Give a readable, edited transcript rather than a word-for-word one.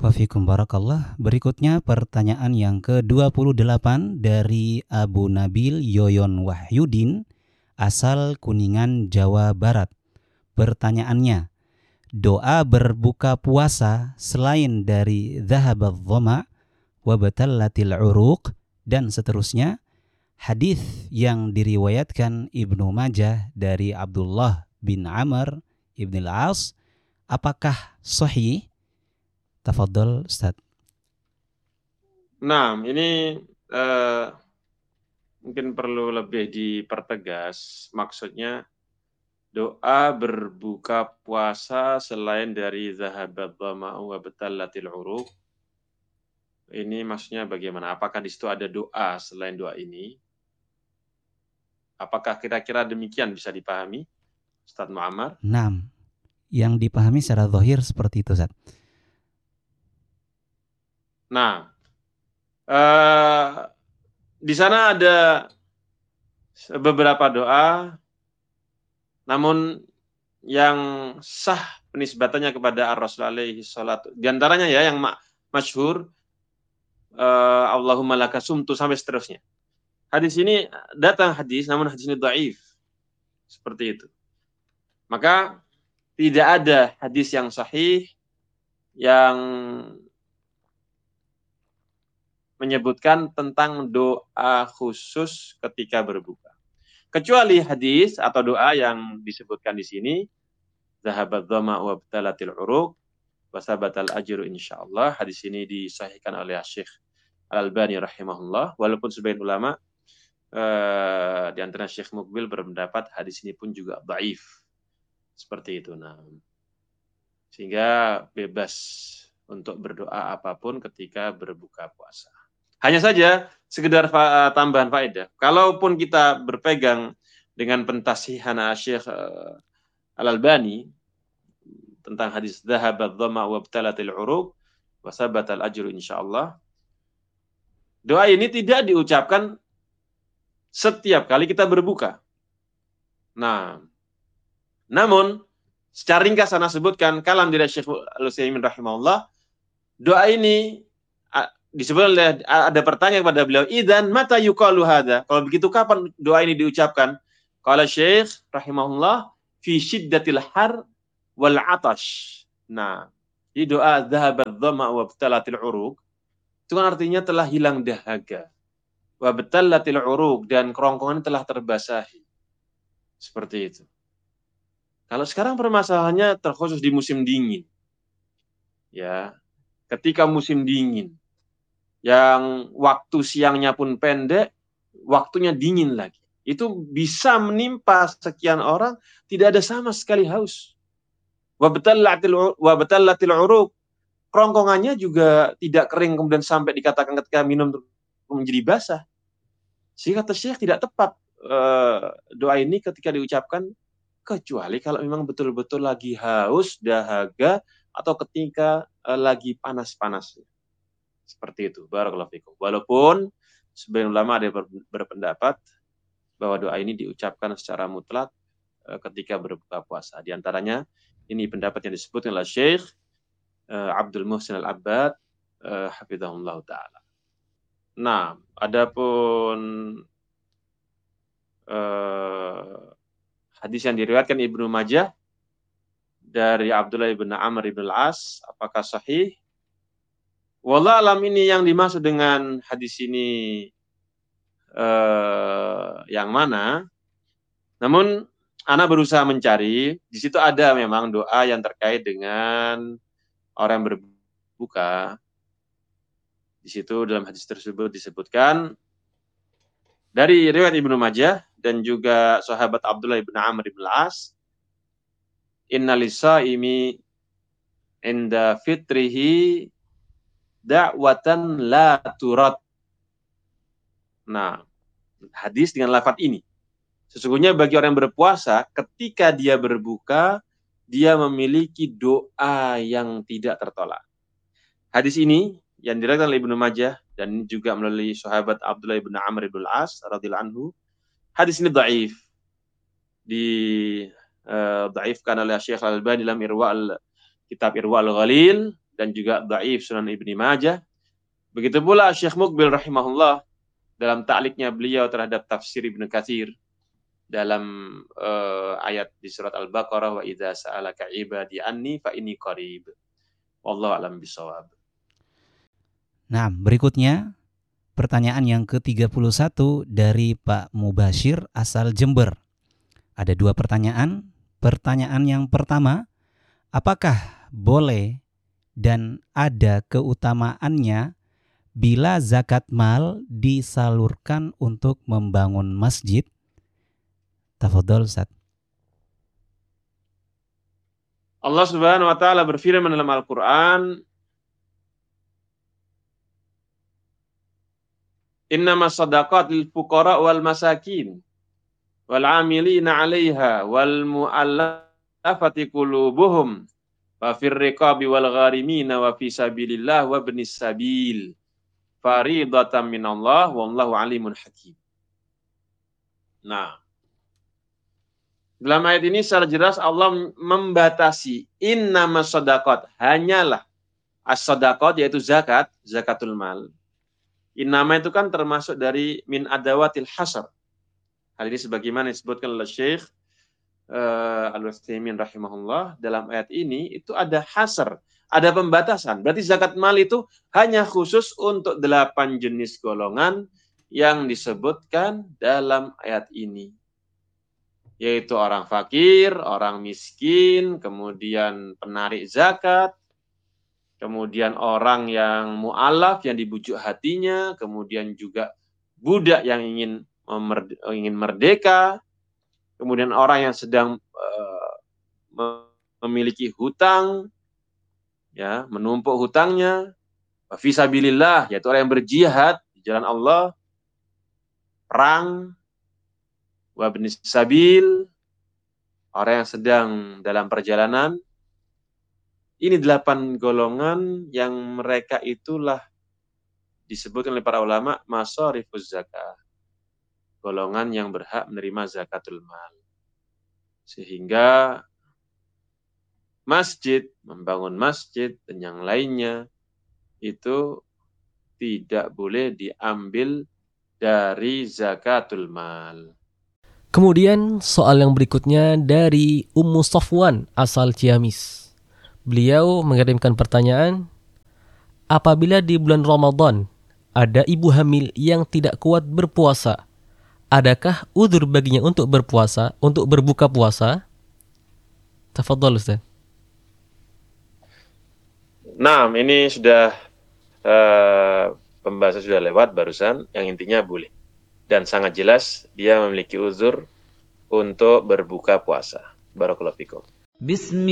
Wafikum barakallah. Berikutnya pertanyaan yang ke-28 dari Abu Nabil Yoyon Wahyudin, asal Kuningan, Jawa Barat. Pertanyaannya, doa berbuka puasa selain dari dhahabadh dhama wa batallatil uruq dan seterusnya, hadis yang diriwayatkan Ibnu Majah dari Abdullah bin Amr ibn al-As, apakah sahih? Tafadhol Ustaz. Nah, ini mungkin perlu lebih dipertegas. Maksudnya doa berbuka puasa selain dari zahabat dhama'u wa batallatil uruq. Ini maksudnya bagaimana? Apakah di situ ada doa selain doa ini? Apakah kira-kira demikian bisa dipahami, Ustaz Muammar? Nah, yang dipahami secara zahir seperti itu, Ustaz. Nah, di sana ada beberapa doa, namun yang sah penisbatannya kepada Ar-Rasul alaihi salatu. Di antaranya ya yang masyhur, Allahumma laka sumtu sampai seterusnya. Hadis ini datang hadis, namun hadis ini dhaif. Seperti itu. Maka tidak ada hadis yang sahih yang menyebutkan tentang doa khusus ketika berbuka. Kecuali hadis atau doa yang disebutkan di sini, zahabat dhama wa btalatil uruq wa sabatal ajru insyaallah. Hadis ini disahihkan oleh Syekh Al-Albani rahimahullah, walaupun sebagian ulama di antara Syekh Muqbil berpendapat hadis ini pun juga dhaif. Seperti itu. Nah, sehingga bebas untuk berdoa apapun ketika berbuka puasa. Hanya saja sekedar tambahan faedah. Kalaupun kita berpegang dengan pentasihan Syekh Al-Albani tentang hadis dhahabat dhama wa btalatil uruq wa sabatal ajru insyaallah, doa ini tidak diucapkan setiap kali kita berbuka. Nah, namun secara ringkas saya sebutkan kalam dari Syekh Al-Utsaimin rahimahullah, doa ini disebut ada pertanyaan kepada beliau, idzan mata yuqalu hadza? Kalau begitu kapan doa ini diucapkan? Qala Syekh rahimahullah fi syiddatil har wal atash. Nah, di doa dhahabat dhama wa btalatil uruq itu kan artinya telah hilang dahaga. Wa btalatil uruq, dan kerongkongan telah terbasahi. Seperti itu. Kalau sekarang permasalahannya terkhusus di musim dingin. Ya, ketika musim dingin yang waktu siangnya pun pendek, waktunya dingin lagi. Itu bisa menimpa sekian orang tidak ada sama sekali haus. Wa batallatil uruq, kerongkongannya juga tidak kering kemudian sampai dikatakan ketika minum menjadi basah. Sehingga kata Syekh tidak tepat doa ini ketika diucapkan kecuali kalau memang betul-betul lagi haus, dahaga, atau ketika lagi panas-panasnya. Seperti itu. Barakallahu fikum. Walaupun sebagian ulama ada berpendapat bahwa doa ini diucapkan secara mutlak ketika berbuka puasa. Di antaranya ini pendapat yang disebutkan oleh Syekh Abdul Muhsin Al-Abbad hafizahullah taala. Nah, adapun hadis yang diriwayatkan Ibnu Majah dari Abdullah bin Amr ibn al-As, apakah sahih? Wallah alam, ini yang dimaksud dengan hadis ini yang mana? Namun ana berusaha mencari, di situ ada memang doa yang terkait dengan orang yang berbuka. Di situ dalam hadis tersebut disebutkan dari riwayat Ibnu Majah dan juga sahabat Abdullah bin Amr ibn al-As, inna lisaimi inda fitrihi da'watan la turad. Nah, hadis dengan lafaz ini. Sesungguhnya bagi orang yang berpuasa, ketika dia berbuka, dia memiliki doa yang tidak tertolak. Hadis ini yang diriwayatkan oleh Ibnu Majah dan juga melalui sahabat Abdullah bin Amr bin al-As radhiyallahu anhu. Hadis ini dhaif. Dhaifkan oleh Syekh Al-Albani dalam kitab Irwa al-Ghalil dan juga dhaif Sunan Ibnu Majah. Begitu pula Syekh Muqbil rahimahullah dalam ta'liqnya beliau terhadap tafsir Ibnu Katsir dalam ayat di surat Al-Baqarah, wa idza sa'alaka ibadi anni fa inni qarib. Wallahu a'lam bishawab. Nah, berikutnya pertanyaan yang ke-31 dari Pak Mubashir asal Jember. Ada 2 pertanyaan. Pertanyaan yang pertama, apakah boleh dan ada keutamaannya bila zakat mal disalurkan untuk membangun masjid? Tafadhol Ustaz. Allah Subhanahu wa taala berfirman dalam Al-Qur'an, innamas shadaqat lil fuqara wal masakin wal 'amilina 'alaiha wal mu'allafati qulubuhum wa fir riqabi wal gharimina wa fi sabilillah wa ibnis sabil faridatan minallah wallahu alimun hakim. Nah, dalam ayat ini secara jelas Allah membatasi innamas shadaqat, hanyalah as-shadaqat yaitu zakat, zakatul mal. Innama itu kan termasuk dari min adawatil hasr. Hal ini sebagaimana disebutkan oleh Syekh Al-Utsaimin rahimahullah, dalam ayat ini itu ada hasr, ada pembatasan. Berarti zakat mal itu hanya khusus untuk 8 jenis golongan yang disebutkan dalam ayat ini, yaitu orang fakir, orang miskin, kemudian penarik zakat, kemudian orang yang mu'alaf, yang dibujuk hatinya, kemudian juga budak yang ingin merdeka, kemudian orang yang sedang memiliki hutang, ya, menumpuk hutangnya, fisabilillah, yaitu orang yang berjihad di jalan Allah, perang, wa ibnis sabil, orang yang sedang dalam perjalanan. Ini 8 golongan yang mereka itulah disebutkan oleh para ulama masharifuz zakah, golongan yang berhak menerima zakatul mal. Sehingga masjid, membangun masjid dan yang lainnya itu tidak boleh diambil dari zakatul mal. Kemudian soal yang berikutnya dari Ummu Safwan asal Ciamis. Beliau mengirimkan pertanyaan, apabila di bulan Ramadan ada ibu hamil yang tidak kuat berpuasa, adakah udzur baginya untuk berpuasa, untuk berbuka puasa? Tafadhol Ustaz. Nah, ini sudah pembahasan sudah lewat barusan, yang intinya boleh. Dan sangat jelas dia memiliki uzur untuk berbuka puasa. Barakallahu fikum.